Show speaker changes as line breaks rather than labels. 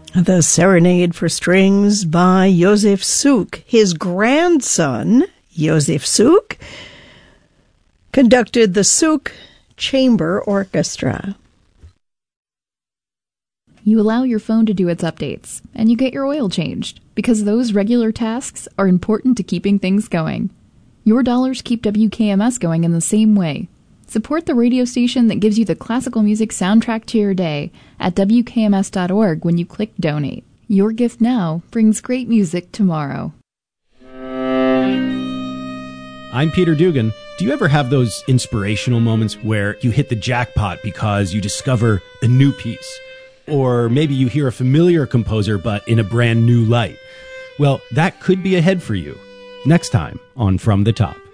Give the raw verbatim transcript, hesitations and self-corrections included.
The Serenade for Strings by Josef Suk. His grandson, Josef Suk, conducted the Suk Chamber Orchestra.
You allow your phone to do its updates, and you get your oil changed, because those regular tasks are important to keeping things going. Your dollars keep W K M S going in the same way. Support the radio station that gives you the classical music soundtrack to your day at W K M S dot org when you click Donate. Your gift now brings great music tomorrow.
I'm Peter Dugan. Do you ever have those inspirational moments where you hit the jackpot because you discover a new piece? Or maybe you hear a familiar composer but in a brand new light? Well, that could be ahead for you next time on From the Top.